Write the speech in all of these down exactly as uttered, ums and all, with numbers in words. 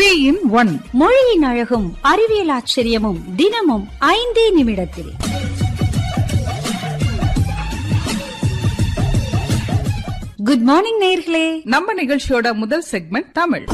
Three in one. மொழியின் அழகும் அறிவியல் ஆச்சரியமும் தினமும் ஐந்தே நிமிடத்தில். குட் மார்னிங் நேயர்களே. நம்ம நிகழ்ச்சியோட முதல் செக்மெண்ட் தமிழ்.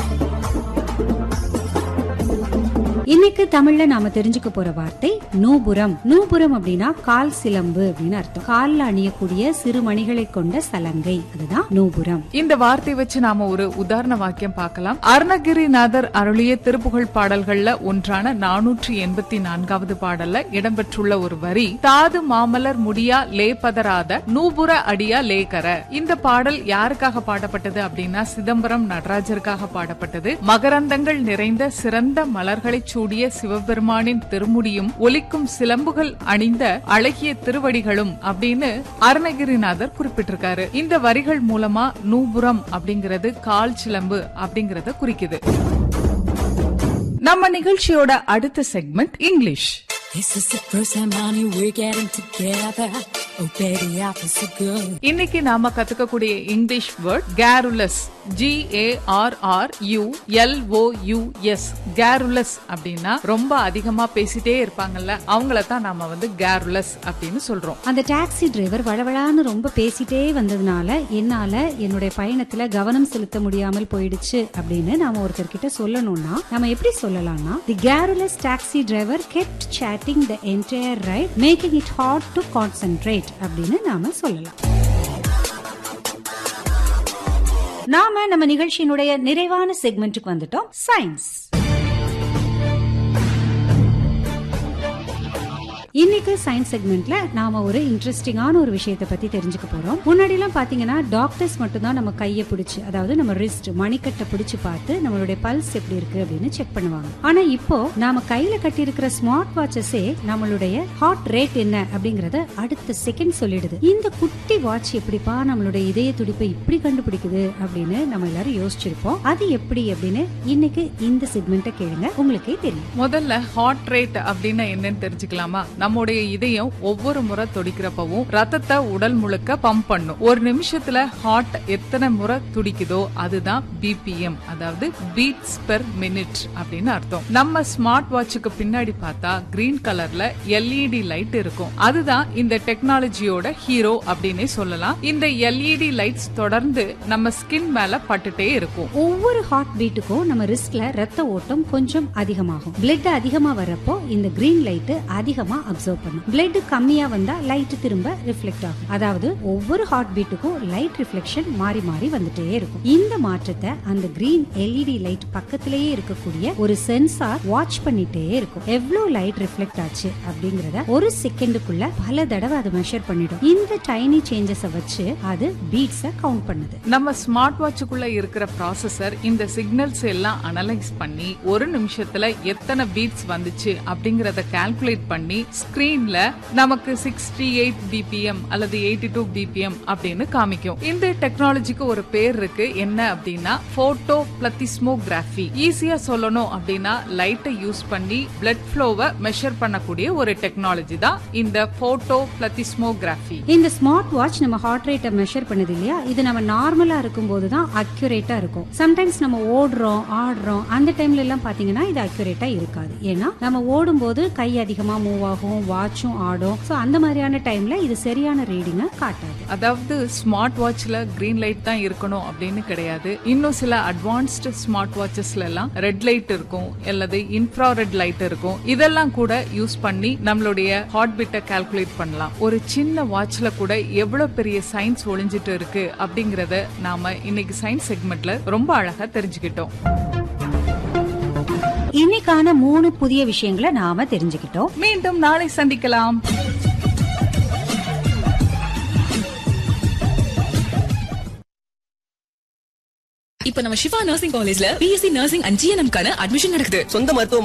இன்னைக்கு தமிழ்ல நாம தெரிஞ்சுக்க போற வார்த்தை நூபுரம். நூபுரம் அப்படின்னா கால் சிலம்பு அப்படின்னு அர்த்தம். கால்ல அணியக்கூடிய சிறு மணிகளை கொண்ட சலங்கை, அதுதான் நூபுரம். இந்த வார்த்தை வச்சு நாம ஒரு உதாரண வாக்கியம் பார்க்கலாம். அருணகிரிநாதர் அருளிய திருப்புகழ் பாடல்கள்ல ஒன்றான நானூற்றி எண்பத்தி நான்காவது பாடல்ல இடம்பெற்றுள்ள ஒரு வரி, தாது மாமலர் முடியா லே பதராத நூபுர அடியா லேகர. இந்த பாடல் யாருக்காக பாடப்பட்டது அப்படின்னா சிதம்பரம் நடராஜருக்காக பாடப்பட்டது. மகரந்தங்கள் நிறைந்த சிறந்த மலர்களை சூடிய சிவபெருமானின் திருமுடியும் ஒலிக்கும் சிலம்புகள் அணிந்த அழகிய திருவடிகளும் அப்படின்னு அருணகிரிநாதர் குறிப்பிட்டிருக்காரு. இந்த வரிகள் மூலமா நூபுரம் அப்படிங்கிறது கால் சிலம்பு அப்படிங்கறத குறிக்குது. நம்ம நிகழ்ச்சியோட அடுத்த segment English. This is the first time honey we're getting together. Oh baby I feel so good. இன்னைக்கு நாம கத்துக்கக்கூடிய English word கேருலஸ். G A R are U L O you S. கேருலஸ் அப்படின்னா ரொம்ப அதிகமா பேசிட்டே இருப்பாங்கல்ல, அவங்கள தான் நாம வந்து கேருலஸ் அப்படின்னு சொல்றோம். அந்த டாக்ஸி டிரைவர் வளவளான்னு ரொம்ப பேசிட்டே வந்ததுனால என்னால என்னுடைய பயணத்துல கவனம் செலுத்த முடியாமல் போயிடுச்சு அப்படின்னு நாம ஒருத்தர் கிட்ட சொல்லணும்னா நம்ம எப்படி சொல்லலாம்னா, தி கேருலஸ் taxi driver kept chatting the entire ride, making it hard to concentrate அப்படின்னு நாம சொல்லலாம். நாம நம்ம நிகழ்ச்சியினுடைய நிறைவான செக்மெண்ட்டுக்கு வந்துட்டோம், சயின்ஸ். இன்னைக்கு சயின்ஸ் செக்மெண்ட்ல நாம ஒரு இன்ட்ரெஸ்டிங்கான ஒரு விஷயத்தை பத்தி தெரிஞ்சுக்க போறோம். முன்னாடி எல்லாம் பாத்தீங்கன்னா டாக்டர்ஸ் மட்டும் தான் நம்ம கையை பிடிச்சு, அதாவது நம்ம ரிஸ்ட் மணிக்கட்டை பிடிச்சு பார்த்து நம்மளுடைய பல்ஸ் எப்படி இருக்கு அப்படின்னு செக் பண்ணுவாங்க. ஆனா இப்போ நாம கையில கட்டி இருக்கிற ஸ்மார்ட் வாட்சஸே நம்மளுடைய ஹார்ட் ரேட் என்ன அப்படிங்கறத அடுத்த செகண்ட் சொல்லிடுது. இந்த குட்டி வாட்ச் எப்படிப்பா நம்மளுடைய இதய துடிப்பை இப்படி கண்டுபிடிக்குது அப்படின்னு நம்ம எல்லாரும் யோசிச்சிருப்போம். அது எப்படி அப்படின்னு இன்னைக்கு இந்த செக்மெண்ட்டை கேளுங்க, உங்களுக்கே தெரியும். முதல்ல ஹார்ட் ரேட் அப்படின்னா என்னன்னு தெரிஞ்சுக்கலாமா? நம்முடைய இதயம் ஒவ்வொரு முறை துடிக்கிறப்பவும் ரத்தத்தை உடல் முழுக்க பம்ப் பண்ணும். ஒரு நிமிஷத்துல ஹார்ட் எத்தனை முறை துடிக்குதோ அதுதான் பிபிஎம், அதாவது பீட்ஸ் பெர் மினிட் அப்படின்னு அர்த்தம். நம்ம ஸ்மார்ட் வாட்சுக்கு பின்னாடி பார்த்தா கிரீன் கலர்ல எல்இடி லைட் இருக்கும். அதுதான் இந்த டெக்னாலஜியோட ஹீரோ அப்படின்னே சொல்லலாம். இந்த எல்இடி லைட்ஸ் தொடர்ந்து நம்ம ஸ்கின் மேல பட்டுட்டே இருக்கும். ஒவ்வொரு ஹார்ட் பீட்டுக்கும் நம்ம ரிஸ்க்ல ரத்த ஓட்டம் கொஞ்சம் அதிகமாகும். பிளட் அதிகமா வரப்போ இந்த கிரீன் லைட் அதிகமா அப்சர்வ் பண்ணும். பிளட் கம்மியா வந்தா லைட் திரும்ப ரிஃப்ளெக்ட் ஆகும். அதாவது ஒவ்வொரு ஹார்ட் பீட்டுக்கும் லைட் ரிஃப்ளெக்ஷன் மாறி மாறி வந்துட்டே இருக்கும். இந்த மாற்றத்தை அந்த கிரீன் எல்இடி லைட் பக்கத்திலேயே இருக்கக்கூடிய ஒரு சென்சார் வாட்ச் பண்ணிட்டே இருக்கும். எவ்வளவு லைட் ரிஃப்ளெக்ட் ஆச்சு அப்படிங்கறத ஒரு செகண்டுக்குள்ள பல தடவை அது மெஷர் பண்ணிடும். இந்த டைனி சேஞ்சஸ் வச்சு அது பீட்ஸ கவுண்ட் பண்ணுது. நம்ம ஸ்மார்ட் வாட்சுக்குள்ள இருக்கிற ப்ராசஸர் இந்த சிக்னல்ஸ் எல்லாம் அனலைஸ் பண்ணி ஒரு நிமிஷத்துல எத்தனை பீட்ஸ் வந்துச்சு அப்படிங்கறத கால்குலேட் பண்ணி ஸ்கிரீன்ல நமக்கு சிக்ஸ்டி எயிட் பிபிஎம் அல்லது எயிட்டி டூ பிபிஎம் அப்படின்னு காமிக்கும். இந்த டெக்னாலஜிக்கு ஒரு பேர் இருக்கு, என்ன அப்படின்னா போட்டோ பிளத்திஸ்மோகிராஃபி. ஈஸியா சொல்லணும் அப்படின்னா லைட்டை யூஸ் பண்ணி பிளட் ஃப்ளோவை மெஷர் பண்ணக்கூடிய ஒரு டெக்னாலஜி தான் இந்த போட்டோ பிளத்திஸ்மோகிராஃபி. இந்த ஸ்மார்ட் வாட்ச் நம்ம ஹார்ட் ரேட்டை மெஷர் பண்ணுது இல்லையா, இது நம்ம நார்மலா இருக்கும் போதுதான் அக்யூரேட்டா இருக்கும். சம்டைம்ஸ் நம்ம ஓடுறோம் ஆடுறோம் அந்த டைம்ல எல்லாம் பாத்தீங்கன்னா இது அக்யூரேட்டா இருக்காது. ஏன்னா நம்ம ஓடும் போது கை அதிகமா மூவ் ஆகும், வாட்சும் ஆடும். சோ அந்த மாதிரியான டைம்ல இது சரியான ரீடிங்க காட்டாது. அதாவது ஸ்மார்ட் வாட்ச்ல கிரீன் லைட் தான் இருக்கணும் அப்படின்னு கிடையாது. இன்னும் சில அட்வான்ஸ்ட் ஸ்மார்ட் வாட்சஸ்ல எல்லாம் ரெட் லைட் இருக்கும் அல்லது இன்ஃப்ராரெட் லைட் இருக்கும். இதெல்லாம் கூட யூஸ் பண்ணி நம்மளுடைய ஹார்ட் பீட்டை கால்குலேட் பண்ணலாம். ஒரு சின்ன வாட்ச்ல கூட எவ்வளவு பெரிய சயின்ஸ் ஒளிஞ்சிட்டு இருக்கு அப்படிங்கறத நாம இன்னைக்கு சயின்ஸ் செக்மெண்ட்ல ரொம்ப அழகா தெரிஞ்சுக்கிட்டோம். இன்னைக்கான மூணு புதிய விஷயங்களை நாம தெரிஞ்சுக்கிட்டோம். மீண்டும் நாளை சந்திக்கலாம். இப்ப நம்ம ஷிஃபா நர்சிங் காலேஜ்ல பிஎஸ்சி நர்சிங் அண்ட் ஜிஎன்எம் கான அட்மிஷன் நடக்குது. சொந்த மருத்துவ